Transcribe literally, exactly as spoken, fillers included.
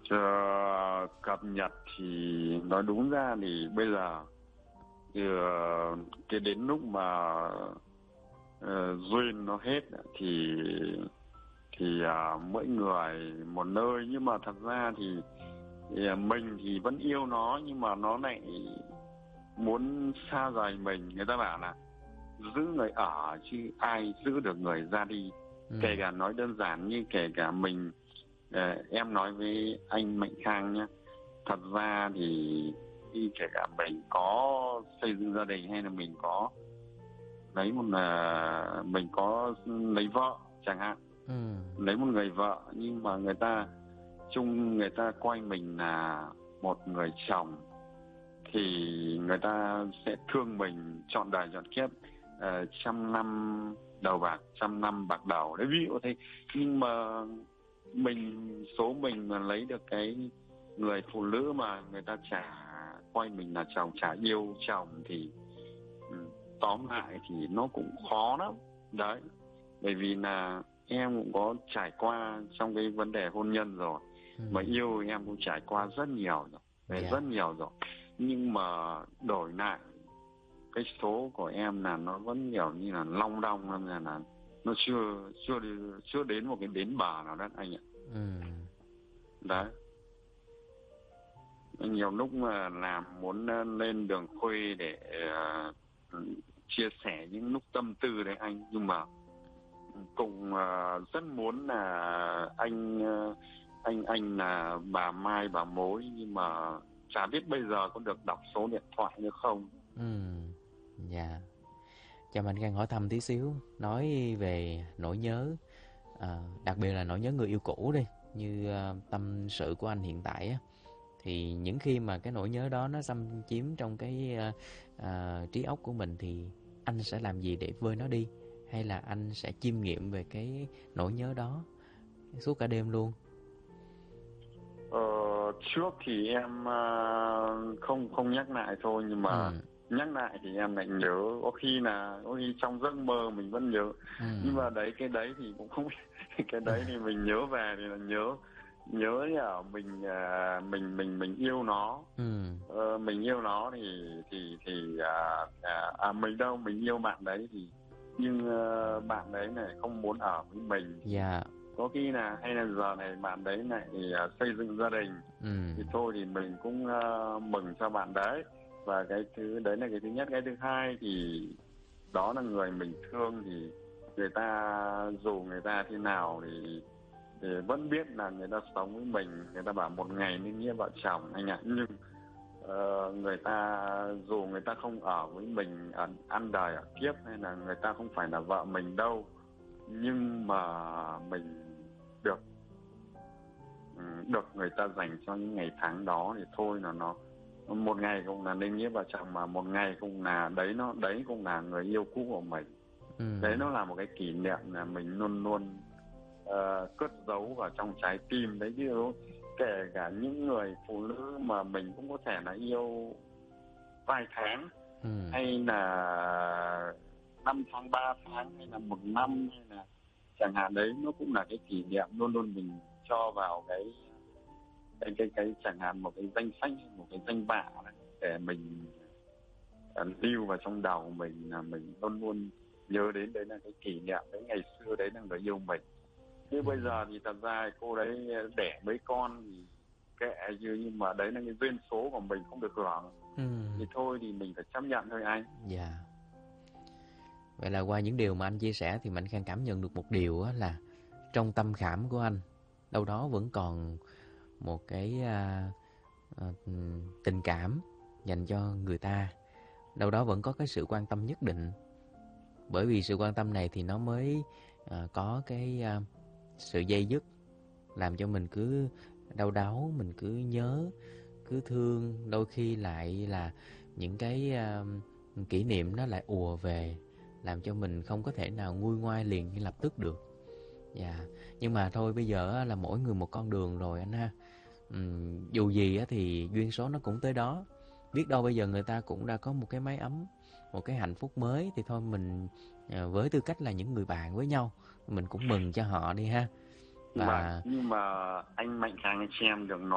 Ờ, cập nhật thì nói đúng ra thì bây giờ thì, ờ, cái đến lúc mà ờ, duyên nó hết thì thì à, mỗi người một nơi, nhưng mà thật ra thì, thì à, mình thì vẫn yêu nó, nhưng mà nó lại muốn xa rời mình. Người ta bảo là giữ người ở chứ ai giữ được người ra đi. Ừ. Kể cả nói đơn giản như kể cả mình, ờ, em nói với anh Mạnh Khang nhé, thật ra thì khi kể cả mình có xây dựng gia đình hay là mình có lấy một là mình có lấy vợ chẳng hạn, Ừ. lấy một người vợ, nhưng mà người ta chung người ta coi mình là một người chồng thì người ta sẽ thương mình trọn đời trọn kiếp, uh, trăm năm đầu bạc trăm năm bạc đầu đấy, ví dụ thế. Nhưng mà mình số mình mà lấy được cái người phụ nữ mà người ta chả coi mình là chồng, chả yêu chồng thì ừ, tóm lại thì nó cũng khó lắm đấy. Bởi vì là em cũng có trải qua trong cái vấn đề hôn nhân rồi, Ừ. mà yêu em cũng trải qua rất nhiều rồi, về Dạ. rất nhiều rồi, nhưng mà đổi lại cái số của em là nó vẫn nhiều như là long đong, nên là, là nó chưa chưa đi, chưa đến một cái bến bờ nào đó anh ạ. Ừ. Đấy, nhiều lúc mà làm muốn lên đường khuya để uh, chia sẻ những lúc tâm tư đấy anh, nhưng mà cũng uh, rất muốn là anh uh, anh anh là bà Mai bà Mối, nhưng mà chả biết bây giờ có được đọc số điện thoại nữa không. Ừ. Dạ. Cho mình Khang hỏi thăm tí xíu, nói về nỗi nhớ, à, đặc biệt là nỗi nhớ người yêu cũ đi, như à, tâm sự của anh hiện tại á, thì những khi mà cái nỗi nhớ đó nó xâm chiếm trong cái à, à, trí óc của mình thì anh sẽ làm gì để vơi nó đi, hay là anh sẽ chiêm nghiệm về cái nỗi nhớ đó suốt cả đêm luôn? Ờ, trước thì em uh, không không nhắc lại thôi, nhưng mà Ừ. nhắc lại thì em lại nhớ, có khi là có khi trong giấc mơ mình vẫn nhớ. Ừ. Nhưng mà đấy, cái đấy thì cũng không cái đấy thì mình nhớ về thì là nhớ nhớ là mình uh, mình mình mình yêu nó. Ừ. Ờ, mình yêu nó thì thì thì à, à, à mình đâu, mình yêu bạn đấy thì, nhưng uh, bạn đấy này không muốn ở với mình. Dạ. Có khi là hay là giờ này bạn đấy lại uh, xây dựng gia đình, Ừ. thì thôi thì mình cũng uh, mừng cho bạn đấy. Và cái thứ đấy là cái thứ nhất. Cái thứ hai thì đó là người mình thương, thì người ta dù người ta thế nào thì thì vẫn biết là người ta sống với mình. Người ta bảo một ngày nên nghĩa vợ chồng anh ạ. Nhưng uh, người ta dù người ta không ở với mình ở, ăn đời ở kiếp, hay là người ta không phải là vợ mình đâu, nhưng mà mình được ừ, được người ta dành cho những ngày tháng đó thì thôi là nó một ngày cũng là nên nghĩa vợ chồng, mà một ngày cũng là đấy, nó đấy cũng là người yêu cũ của mình. Ừ. Đấy, nó là một cái kỷ niệm là mình luôn luôn uh, cất giấu vào trong trái tim đấy chứ. Kể cả những người phụ nữ mà mình cũng có thể là yêu vài tháng, Ừ. hay là năm tháng, ba tháng, hay là một năm, hay là chẳng hạn, đấy nó cũng là cái kỷ niệm luôn luôn mình cho vào cái cái cái, cái chẳng hạn một cái danh sách, một cái danh bạ đấy, để mình uh, lưu vào trong đầu của mình, là mình luôn luôn nhớ đến. Đấy là cái kỷ niệm đấy, ngày xưa đấy là người yêu mình. Chứ Ừ. bây giờ thì thật ra cô đấy đẻ mấy con thì kệ chứ, nhưng mà đấy là cái duyên số của mình không được hưởng, Ừ. thì thôi thì mình phải chấp nhận thôi anh. Dạ. Vậy là qua những điều mà anh chia sẻ thì Mạnh Khang cảm nhận được một điều á, là trong tâm khảm của anh đâu đó vẫn còn một cái à, à, tình cảm dành cho người ta, đâu đó vẫn có cái sự quan tâm nhất định. Bởi vì sự quan tâm này thì nó mới à, có cái à, sự dây dứt, làm cho mình cứ đau đáu, mình cứ nhớ, cứ thương, đôi khi lại là những cái à, kỷ niệm nó lại ùa về, làm cho mình không có thể nào nguôi ngoai liền ngay lập tức được. Dạ. Nhưng mà thôi, bây giờ là mỗi người một con đường rồi anh ha. Ừm, dù gì thì duyên số nó cũng tới đó. Biết đâu bây giờ người ta cũng đã có một cái mái ấm, một cái hạnh phúc mới, thì thôi mình à, với tư cách là những người bạn với nhau, mình cũng mừng cho họ đi ha. Vâng, Và nhưng mà anh Mạnh Khang cho em được nói